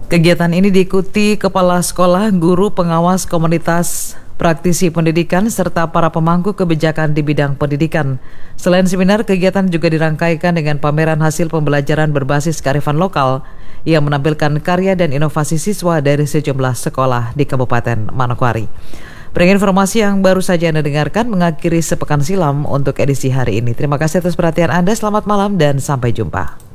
Kegiatan ini diikuti kepala sekolah, guru, pengawas komunitas, praktisi pendidikan, serta para pemangku kebijakan di bidang pendidikan. Selain seminar, kegiatan juga dirangkaikan dengan pameran hasil pembelajaran berbasis kearifan lokal yang menampilkan karya dan inovasi siswa dari sejumlah sekolah di Kabupaten Manokwari. Berdasarkan informasi yang baru saja Anda dengarkan mengakhiri sepekan silam untuk edisi hari ini. Terima kasih atas perhatian Anda, selamat malam dan sampai jumpa.